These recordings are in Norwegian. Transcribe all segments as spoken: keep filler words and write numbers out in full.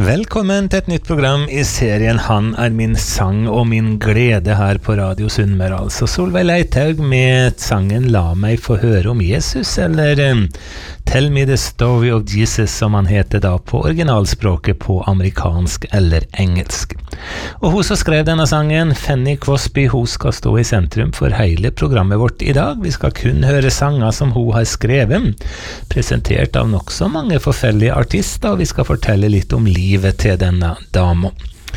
Velkommen til et nytt program i serien Han er min sang og min glede her på Radio Sunnmøre. Altså Solveig Leithaug med sangen La meg få høre om Jesus, eller um, Tell me the story of Jesus, som han heter da på originalspråket på amerikansk eller engelsk. Og hun som skrev denne sangen, Fanny Crosby, hun skal stå i sentrum for hele programmet vårt i dag. Vi skal kun høre sanger som hun har skrevet, presentert av nok så mange forskjellige artister, og vi skal fortelle litt om livet til denne dama.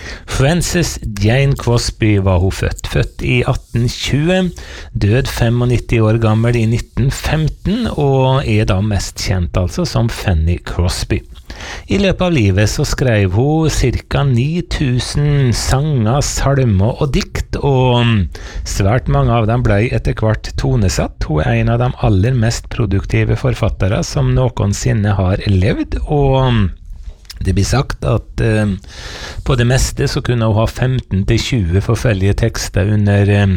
Frances Jane Crosby var hun født, født i atten tjue, død femognitti år gammel i nitten femten, og er da mest kjent altså som Fanny Crosby. I løpet av livet så skrev hun cirka ni tusen sanger, salmer og dikt, og svært mange av dem ble etter hvert tonesatt. Hun er en av de aller mest produktive forfattere som noensinne har levd, og det blir sagt at eh, på det meste så kunne hun ha femten til tjue forskjellige tekster under eh,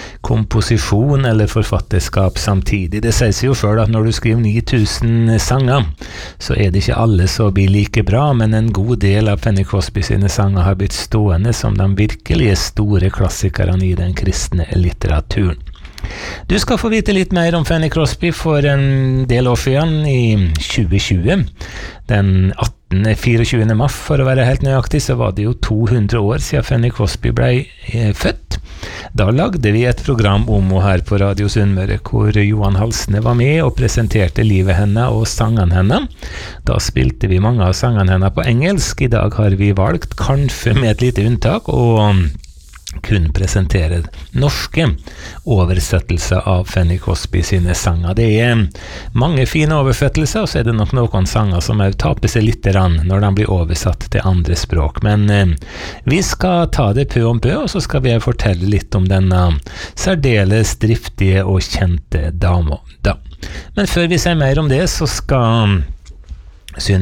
komposisjon eller forfatterskap samtidig. Det sier seg jo selv at når du skriver ni tusen sanger, så er det ikke alle som blir like bra, men en god del av Fanny Crosby sine sanger har blitt stående som de virkelige store klassikerne i den kristne litteraturen. Du skal få vite litt mer om Fanny Crosby for en del år siden, i tjue tjue. Den attende fireogtjuende mars, for å være helt nøyaktig, så var det jo to hundre år siden Fanny Crosby ble eh, født. Da lagde vi et program om henne her på Radio Sunnmøre, hvor Johan Halsne var med og presenterte livet henne og sangene henne. Da spilte vi mange av sangene henne på engelsk. I dag har vi valgt, kanskje med et lite unntak, og kun presentere norske oversettelser av Fanny Crosby sine sanger. Det er mange fine oversettelser, og så er det nok noen sanger som også taper seg litt når de blir oversatt til andre språk. Men eh, vi skal ta det pø om pø, og så skal vi fortelle litt om denne særdeles driftige og kjente dama da. Men før vi ser mer om det, så skal